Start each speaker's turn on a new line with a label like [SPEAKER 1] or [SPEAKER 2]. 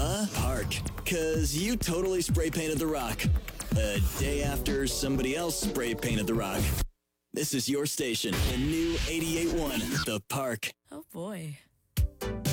[SPEAKER 1] The Park. 'Cause you totally spray painted the rock. A day after somebody else spray painted the rock. This is your station, the new 88.1, The Park.
[SPEAKER 2] Oh boy.